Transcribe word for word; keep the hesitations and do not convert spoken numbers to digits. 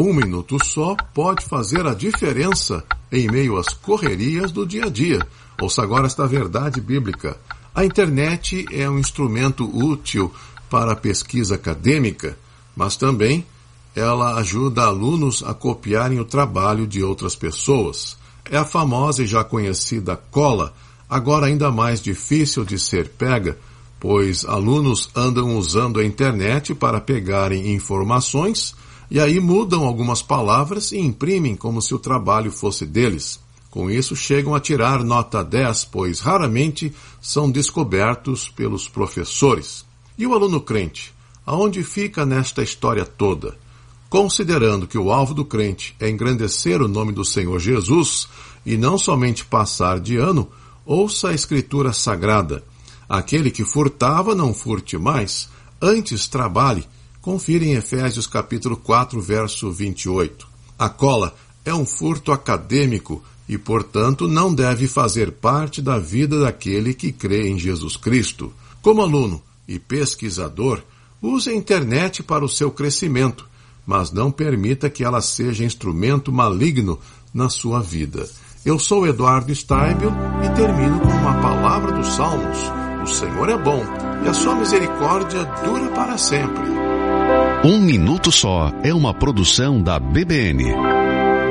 Um minuto só pode fazer a diferença em meio às correrias do dia a dia. Ouça agora esta verdade bíblica. A internet é um instrumento útil para a pesquisa acadêmica, mas também ela ajuda alunos a copiarem o trabalho de outras pessoas. É a famosa e já conhecida cola, agora ainda mais difícil de ser pega, pois alunos andam usando a internet para pegarem informações e aí mudam algumas palavras e imprimem como se o trabalho fosse deles. Com isso, chegam a tirar nota dez, pois raramente são descobertos pelos professores. E o aluno crente? Aonde fica nesta história toda? Considerando que o alvo do crente é engrandecer o nome do Senhor Jesus e não somente passar de ano, ouça a Escritura Sagrada. Aquele que furtava, não furte mais, antes trabalhe. Confira em Efésios capítulo quatro, verso vinte e oito. A cola é um furto acadêmico e, portanto, não deve fazer parte da vida daquele que crê em Jesus Cristo. Como aluno e pesquisador, use a internet para o seu crescimento, mas não permita que ela seja instrumento maligno na sua vida. Eu sou Eduardo Steibel e termino com uma palavra dos Salmos. O Senhor é bom e a sua misericórdia dura para sempre. Um Minuto Só é uma produção da B B N.